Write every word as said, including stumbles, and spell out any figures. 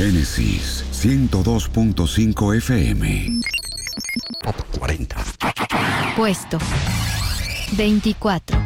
Génesis ciento dos punto cinco F M. Top cuarenta. Puesto veinticuatro.